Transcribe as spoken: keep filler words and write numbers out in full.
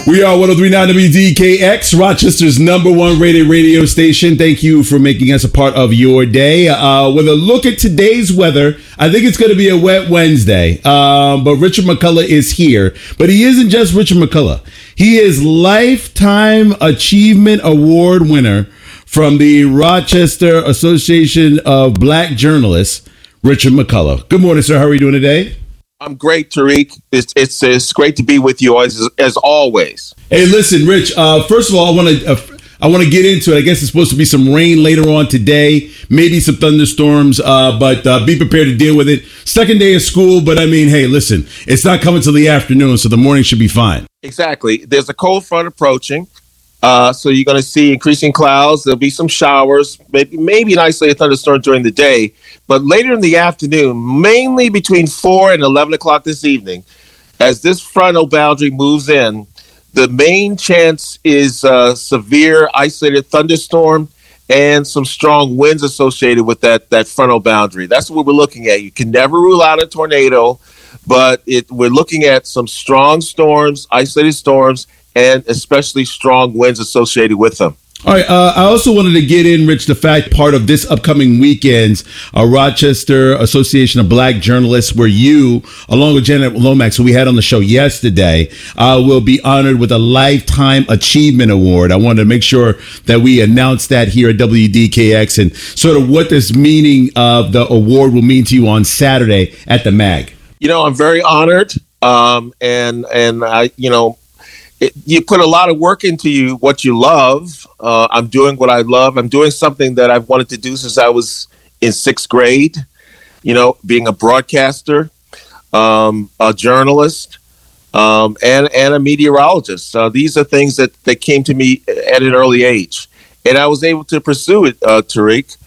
We are one oh three point nine W D K X, Rochester's number one rated radio station. Thank you for making us a part of your day. Uh, with a look at today's weather, I think it's going to be a wet Wednesday. Um, but Richard McCullough is here. But he isn't just Richard McCullough. He is Lifetime Achievement Award winner from the Rochester Association of Black Journalists, Richard McCullough. Good morning, sir. How are you doing today? I'm great, Tariq. It's, it's it's great to be with you as as always. Hey, listen, Rich. Uh, first of all, I want to uh, I want to get into it. I guess it's supposed to be some rain later on today, maybe some thunderstorms, uh, but uh, be prepared to deal with it. Second day of school, but I mean, hey, listen, it's not coming till the afternoon, so the morning should be fine. Exactly. There's a cold front approaching, uh, so you're going to see increasing clouds. There'll be some showers, maybe maybe an isolated thunderstorm during the day. But later in the afternoon, mainly between four and eleven o'clock this evening, as this frontal boundary moves in, the main chance is uh, severe isolated thunderstorm and some strong winds associated with that, that frontal boundary. That's what we're looking at. You can never rule out a tornado, but it, we're looking at some strong storms, isolated storms, and especially strong winds associated with them. All right. Uh, I also wanted to get in, Rich, the fact part of this upcoming weekend's uh, Rochester Association of Black Journalists, where you, along with Janet Lomax, who we had on the show yesterday, uh, will be honored with a Lifetime Achievement Award. I wanted to make sure that we announce that here at W D K X and sort of what this meaning of the award will mean to you on Saturday at the MAG. You know, I'm very honored, um, and and I, you know. It, you put a lot of work into you, what you love. Uh, I'm doing what I love. I'm doing something that I've wanted to do since I was in sixth grade, you know, being a broadcaster, um, a journalist, um, and, and a meteorologist. Uh, these are things that, that came to me at an early age. And I was able to pursue it, uh, Tariq.